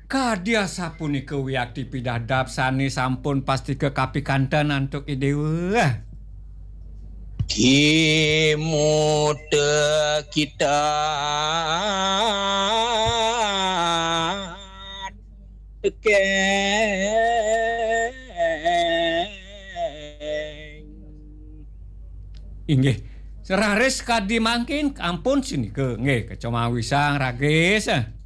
Kadia sapunika wiyakti pidadap sani sampun pasti kekapikanten antuk idewa. Kimude kita Inggih. Seraris kadi mangkin ampun sini ke nggih kecomawisang ragis.